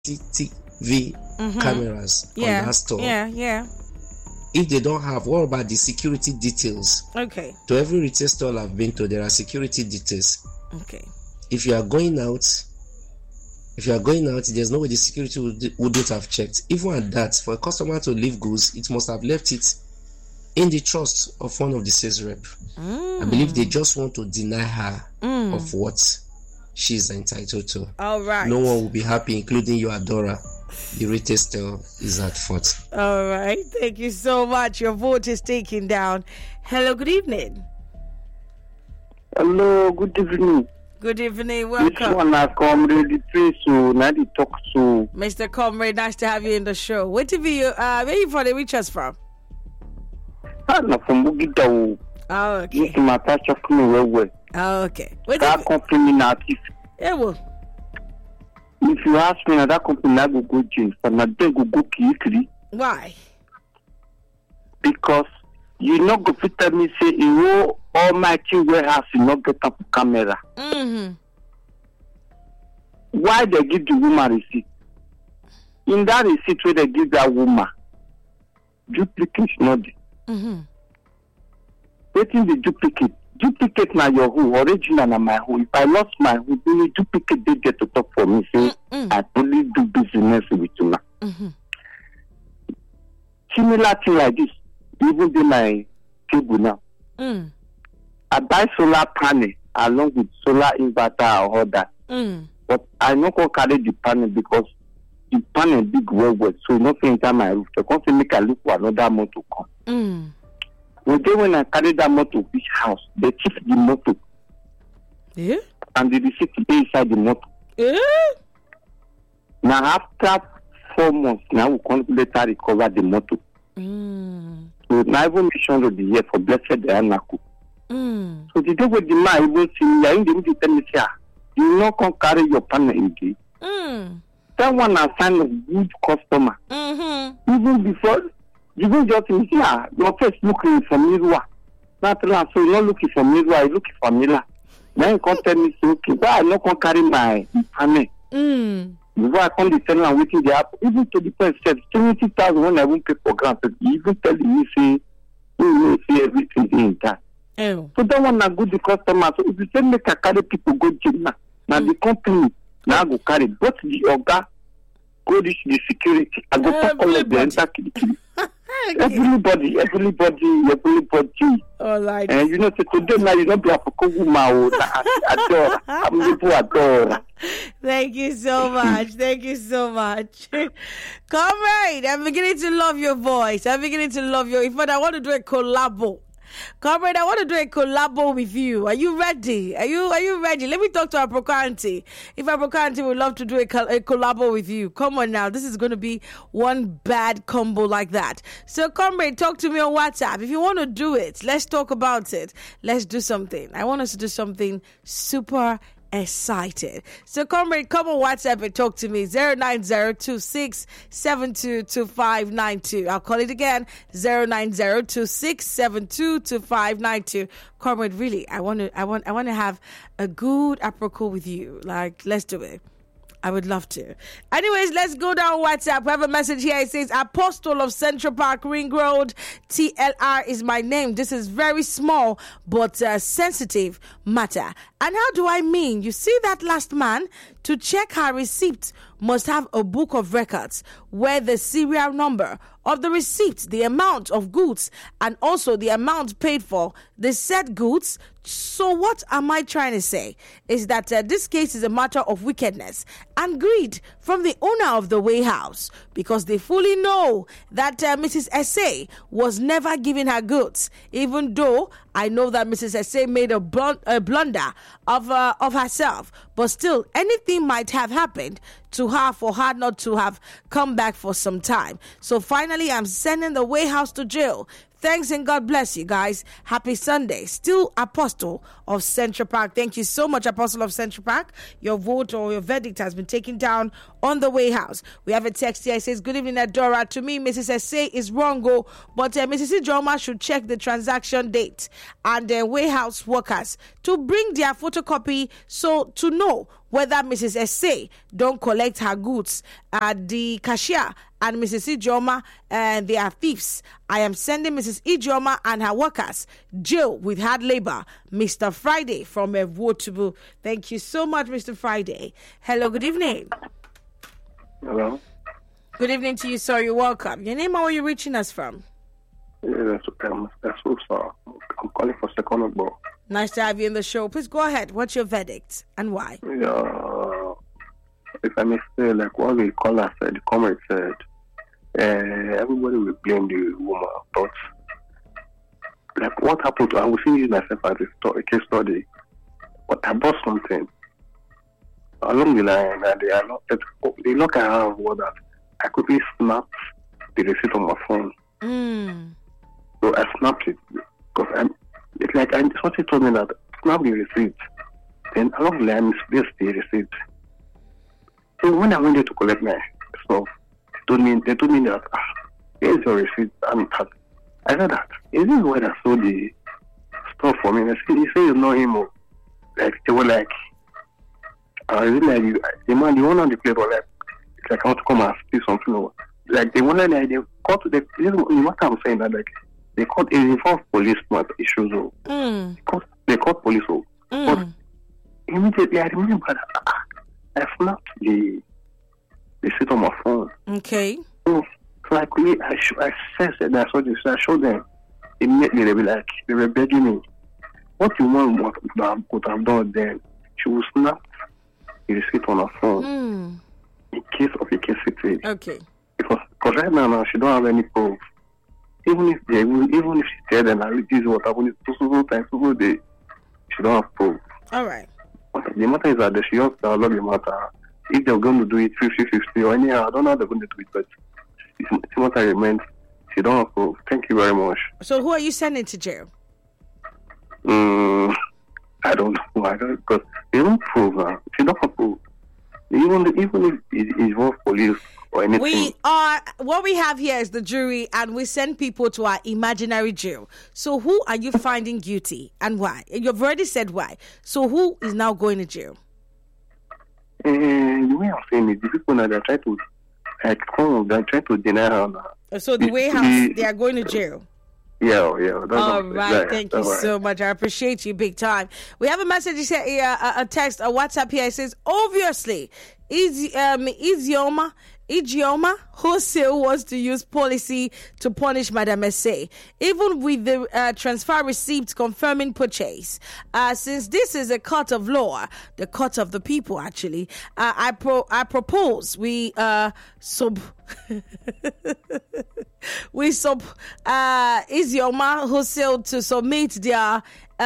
CCTV cameras on that store? Yeah. If they don't have, what about the security details? Okay. To every retail store I've been to, there are security details. Okay. If you are going out, there's no way the security wouldn't have checked. Even at that, for a customer to leave goods, it must have left it in the trust of one of the sales rep. I believe they just want to deny her of what she's entitled to. All right. No one will be happy, including you, Adora. The retail store is at fault. All right. Thank you so much. Your vote is taken down. Hello, good evening. Hello, good evening. Good evening. Welcome. This one I come ready to now they talk to Mr. Comrade, nice to have you in the show. Where you from? They reach us from? I'm from Bugida. Oh, okay. This my pastor coming well. Oh, okay. That company now, Yeah, well. if you ask me, that company I go jail for now they go Kikri. Why? Because you not go fit tell me say you almighty warehouse you not get up camera. Why they give the woman receipt? In that receipt where they give that woman, duplicate not there. Waiting the duplicate. Duplicate na your who, original na my who. If I lost my who, only duplicate they get to talk for me. Say I only do business with you now. Similar thing like this, even in my cable now. I buy solar panel along with solar inverter or all that. But I not go carry the panel because the panel big well, so nothing enter my roof. They can't make I look for another motor to come. When I carry that motor to this house, they keep the motor. Yeah. And the receipt is inside the motor. Yeah. Now after 4 months, now we can later recover the motor. So now even mission of the year for blessed Dianaku. So the day with the man even see me, I didn't tell me, you not can carry your panel again. That one a sign of good customer. Even before, even just in here, your face looking for mirror. Not so you're not looking for mirror, you're looking for mirror. Now you can't tell me, okay, why I not can carry my panel? Before I come tell them waiting the app, even to the point said 70,000 when I won't pay for granted. Even telling me say, you see everything in that. So that one a good the customer. So if you say make a carry people go gym now the company now go carry but the orga go reach the security. I go talk all of the enter everybody. All right. And you know, so today now you don't be a Pokoguma. Adore. Thank you so much. Comrade, I'm beginning to love your voice. I'm beginning to love your. In fact, I want to do a collabo. Comrade, I want to do a collabo with you. Are you ready? Are you ready? Let me talk to Aprokanti. If Aprokanti would love to do a collabo with you. Come on now. This is going to be one bad combo like that. So, Comrade, talk to me on WhatsApp. If you want to do it, let's talk about it. Let's do something. I want us to do something super excited. So, Comrade, come on WhatsApp and talk to me. 09026722592. I'll call it again. 09026722592. Comrade, really, I want to have a good apropos with you. Like, let's do it. I would love to. Anyways, let's go down WhatsApp. We have a message here. It says, Apostle of Central Park, Ring Road, TLR is my name. This is very small but sensitive matter. And how do I mean? You see that last man? To check her receipt must have a book of records where the serial number of the receipt, the amount of goods, and also the amount paid for the said goods. So what am I trying to say? Is that this case is a matter of wickedness and greed from the owner of the warehouse, because they fully know that Mrs. S.A. was never giving her goods, even though I know that Mrs. S.A. made a blunder of herself, but still anything might have happened to her for her not to have come back for some time. So finally, I'm sending the warehouse to jail. Thanks and God bless you guys. Happy Sunday. Still Apostle of Central Park. Thank you so much, Apostle of Central Park. Your vote or your verdict has been taken down on the warehouse. We have a text here. It says, good evening, Adora. To me, Mrs. S.A. is wrong, but Mrs. Ijoma should check the transaction date and warehouse workers to bring their photocopy so to know whether Mrs. Essay don't collect her goods. The cashier and Mrs. Ijeoma, they are thieves. I am sending Mrs. Ijeoma and her workers jail with hard labor. Mr. Friday from Ewotubu. Thank you so much, Mr. Friday. Hello, good evening. Hello. Good evening to you, sir. You're welcome. Your name and where you're reaching us from? Yeah, that's so far. I'm calling for second ball. Nice to have you in the show. Please go ahead. What's your verdict and why? Yeah, if I may say, like what the caller said, the comment said, everybody will blame the woman, but like what happened to, I will see myself as a case study, but I bought something along the line and they look around what that I quickly snapped the receipt on my phone. So I snapped it because it's like somebody told me that snap the receipt. Then along the line, I misplaced the receipt. So when I went there to collect my stuff, they told me that here's your receipt. I said that is this why I sold the stuff for me? And he said it's not him. Like they were like, is it like the man, the owner of the place was like, it's like I want to come and steal something. Like they wanted, like they caught the what I'm saying that like they caught it involved police issues. They caught police. But immediately I remember that I snapped the receipt on my phone. Okay. So like me, I said that I saw this. I showed them. Immediately they were begging me, what you want? What could have done then? She will snap the receipt on her phone in case of a case situation. Okay. Because right now she don't have any proof. Even if she tell them that this is what happened, so day, she don't have proof. All right. But the matter is that she just download the matter. If they're going to do it 50-50 or anyhow, I don't know how they're going to do it, but it's matter remains. She don't have proof. Thank you very much. So who are you sending to jail? I don't know. Because they don't prove her. She don't have proof. Even if it involves police or anything. What we have here is the jury, and we send people to our imaginary jail. So who are you finding guilty and why? You've already said why. So who is now going to jail? The way I'm saying it, the people now they're trying to deny her now. So the way they are going to jail. Yeah. All right, thank you so much. I appreciate you big time. We have a message here, a text, a WhatsApp here. It says, obviously, Ijeoma wholesale wants to use policy to punish Madam Essay, even with the transfer receipt confirming purchase. Since this is a court of law, the court of the people, actually, I propose we Ijeoma wholesale to submit their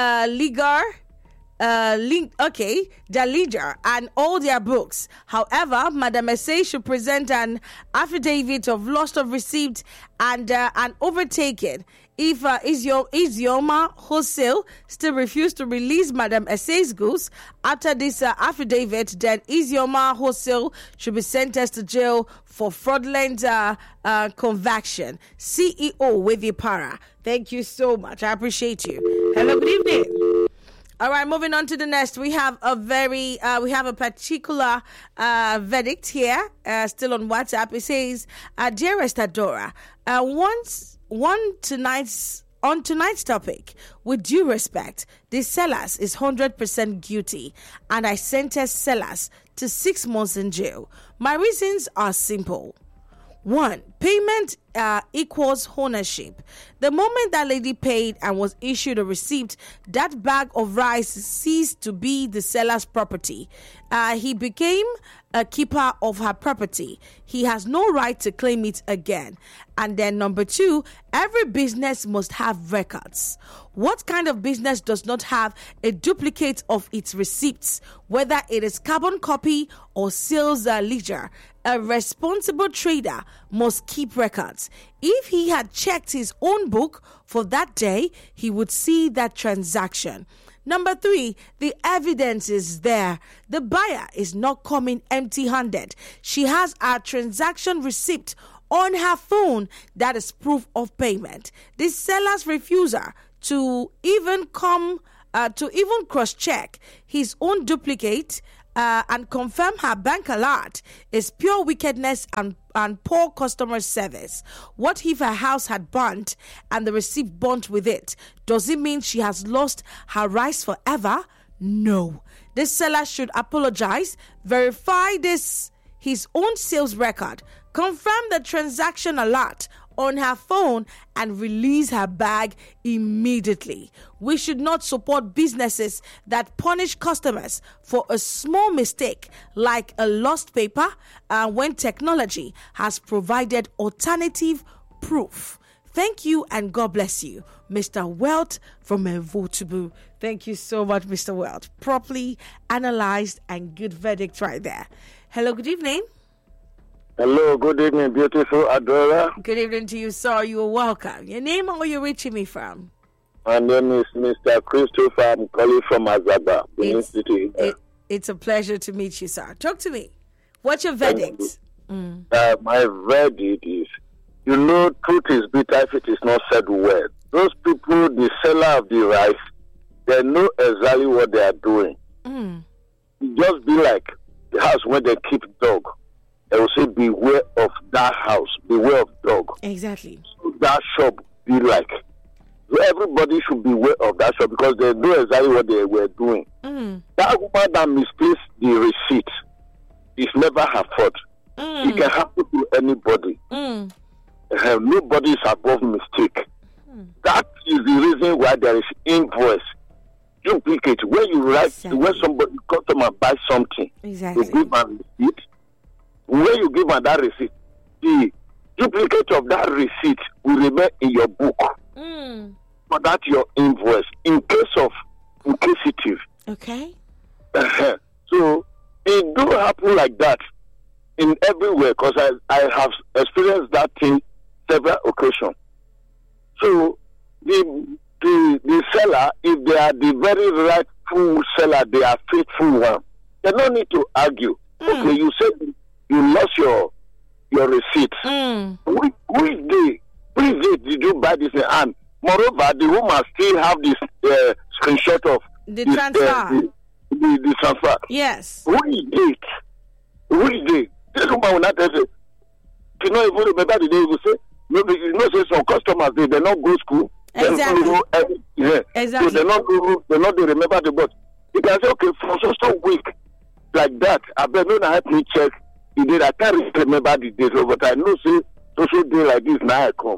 their ledger and all their books. However, Madam Essay should present an affidavit of loss of receipt and overtaken. If Ijeoma wholesale still refuse to release Madam Essay's goods after this affidavit, then Ijeoma wholesale should be sentenced to jail for fraudulent conviction. CEO with Para. Thank you so much. I appreciate you. Hello, good evening. All right, moving on to the next. We have a particular verdict here, still on WhatsApp. It says, "Dearest Adora, on tonight's topic, with due respect, the sellers is 100% guilty, and I sentence sellers to 6 months in jail. My reasons are simple. 1. Payment equals ownership. The moment that lady paid and was issued a receipt, that bag of rice ceased to be the seller's property. He became a keeper of her property. He has no right to claim it again. And then number 2, every business must have records. What kind of business does not have a duplicate of its receipts, whether it is carbon copy or sales ledger? A responsible trader must keep records. If he had checked his own book for that day, he would see that transaction. Number 3, the evidence is there. The buyer is not coming empty-handed. She has a transaction receipt on her phone that is proof of payment. The seller's refusal to even cross-check his own duplicate and confirm her bank alert is pure wickedness and poor customer service. What if her house had burnt and the receipt burnt with it? Does it mean she has lost her rights forever? No. This seller should apologize, verify his own sales record, confirm the transaction alert on her phone, and release her bag immediately. We should not support businesses that punish customers for a small mistake like a lost paper when technology has provided alternative proof. Thank you and God bless you. Mr. Welt from Evotubu. Thank you so much, Mr. Welt. Properly analyzed and good verdict right there. Hello, good evening. Hello, good evening, beautiful Adora. Good evening to you, sir. You are welcome. Your name and where you're reaching me from? My name is Mr. Christopher. I'm calling from Azaba, Benin City. It's a pleasure to meet you, sir. Talk to me. What's your verdict? My verdict is, truth is bitter if it is not said well. Those people, the seller of the rice, they know exactly what they are doing. It just be like the house where they keep dog. They will say, beware of that house, beware of dog. Exactly. So that shop be like. So everybody should beware of that shop because they know exactly what they were doing. That woman that misplaced the receipt is never her fault. It can happen to anybody. Nobody is above mistake. That is the reason why there is invoice. Duplicate. When you write, when somebody customer buys something, exactly. you give a receipt. When you give her that receipt, the duplicate of that receipt will remain in your book. But that's your invoice. In case of inquisitive. Okay. So it do happen like that in everywhere because I have experienced that thing several occasions. So the seller, if they are the very rightful seller, they are faithful one. They don't need to argue. Okay, you said you lost your receipt. Which day did you buy this? And moreover, the woman still have this screenshot of the transfer. The transfer. Yes. Which day? This woman will not tell you. You know, even remember the day you will say, maybe you know, say some customers they not go school. Exactly. So Exactly. they not remember the bus. You can say, okay, for so week like that, I bet no help me check. He did. I can't remember the date, but I know say social day like this now I come.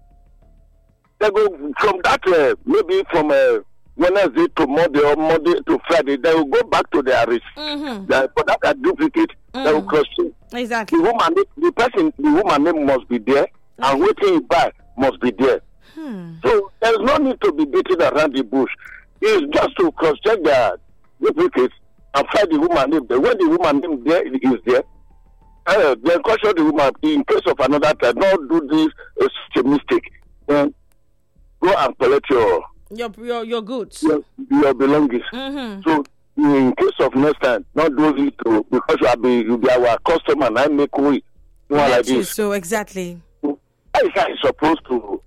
They go from that maybe from Wednesday to Monday or Monday to Friday. They will go back to their risk. For that a duplicate, they will cross check. Exactly. The woman name must be there, and waiting you buy must be there. So there's no need to be beating around the bush. It's just to cross check their duplicates and find the woman name there. When the woman name there is there, then caution the woman in case of another time, don't do this such a mistake. Then go and collect your goods, your belongings. So in case of next time, not do it because you'll be our customer and I make way. Like this. So exactly. How is that supposed to?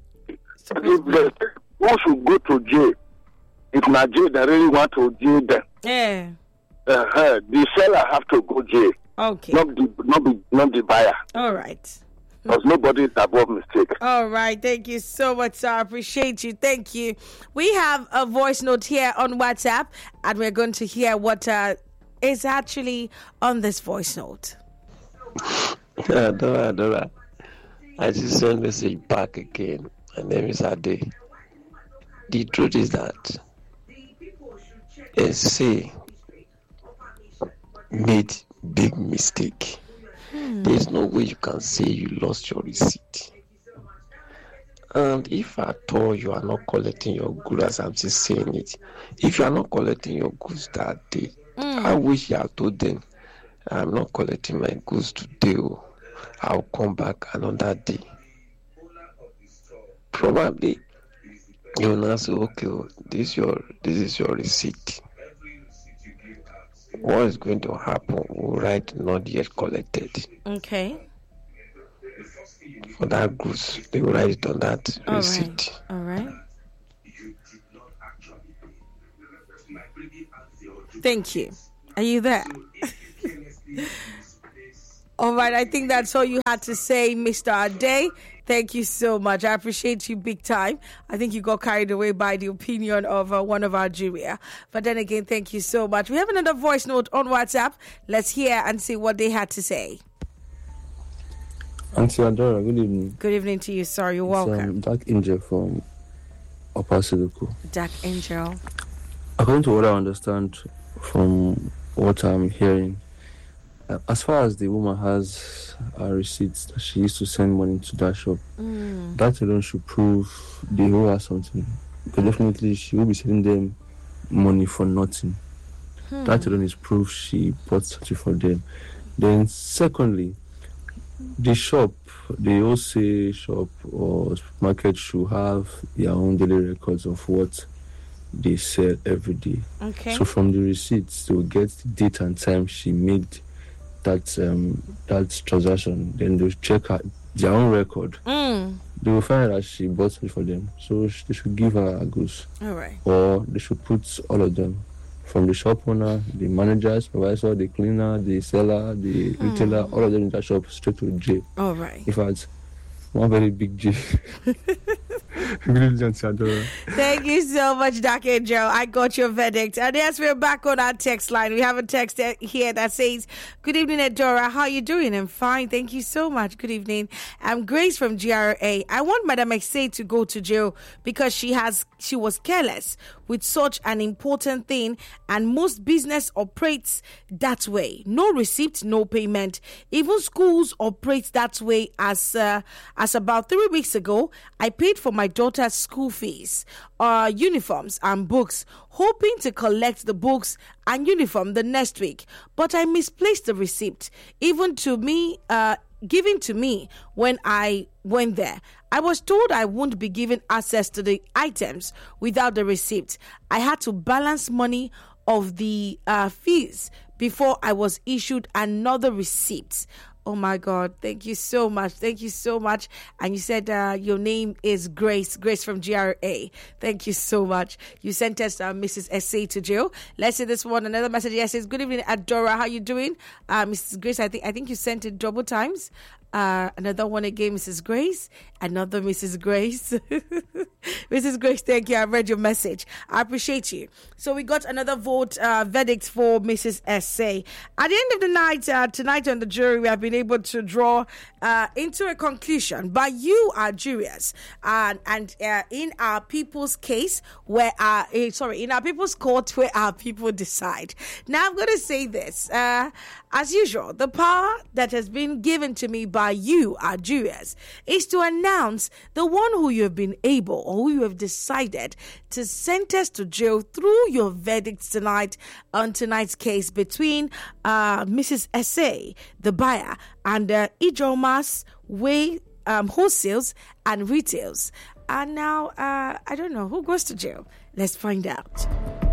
Who should go to jail? If not jail, they really want to jail them. Yeah. The seller have to go jail. Okay. Not the buyer. All right. Because nobody is above mistake. All right. Thank you so much, sir. I appreciate you. Thank you. We have a voice note here on WhatsApp, and we're going to hear what is actually on this voice note. Adora. I just sent a message back again. My name is Ade. The truth is that SA made big mistake. There's no way you can say you lost your receipt. And if at all you are not collecting your goods, as I'm just saying it, if you are not collecting your goods that day, I wish you had told them, I'm not collecting my goods today. I'll come back another day. Probably you will now say, okay, this is your receipt. What is going to happen? We'll write not yet collected. Okay. For that goods, they will write it on that receipt. All right. Thank you. Are you there? All right, I think that's all you had to say, Mr. Ade. Thank you so much. I appreciate you big time. I think you got carried away by the opinion of one of our jury. But then again, thank you so much. We have another voice note on WhatsApp. Let's hear and see what they had to say. Auntie Adora, good evening. Good evening to you, sir. You're welcome. Dark Angel from Upper Silicon. Dark Angel. According to what I understand from what I'm hearing, as far as the woman has her receipts that she used to send money to that shop, that alone should prove they owe her something. Because definitely she will be sending them money for nothing. That alone is proof she bought something for them. Then secondly, the shop, the wholesale shop or market should have their own daily records of what they sell every day. Okay. So from the receipts, they will get the date and time she made that transaction. Then they'll check her, their own record. They will find that she bought it for them. So they should give her a goose. All right. Or they should put all of them, from the shop owner, the manager, supervisor, the cleaner, the seller, the retailer, all of them in that shop, straight to jail. All right. In fact, one very big jail. Thank you so much, Dark Angel. I got your verdict. And yes, we're back on our text line. We have a text here that says, "Good evening, Adora. How are you doing?" I'm fine. Thank you so much. Good evening. I'm Grace from GRA. I want Madam Exay to go to jail because she was careless with such an important thing, and most business operates that way. No receipt, no payment. Even schools operate that way. As about 3 weeks ago, I paid for my daughter's school fees, uniforms and books, hoping to collect the books and uniform the next week, but I misplaced the receipt, given to me when I went there. I was told I wouldn't be given access to the items without the receipt. I had to balance money of the fees before I was issued another receipt. Oh my God, thank you so much. Thank you so much. And you said your name is Grace from GRA. Thank you so much. You sent us Mrs. Essay to jail. Let's see this one. Another message here says, "Good evening, Adora. How you doing?" Mrs. Grace, I think you sent it double times. Another one again, Mrs. Grace. Another Mrs. Grace. Mrs. Grace, thank you. I read your message. I appreciate you. So we got another verdict for Mrs. Essay. At the end of the night, tonight on the jury, we have been able to draw into a conclusion. But you are jurors, and in our people's case, in our people's court, where our people decide. Now I'm going to say this. As usual, the power that has been given to me by you, our jurors, is to announce the one who you have been able or who you have decided to sentence to jail through your verdicts tonight on tonight's case between Mrs. Essay, the buyer, and Ijomas Way wholesales and retails. And now, I don't know who goes to jail. Let's find out.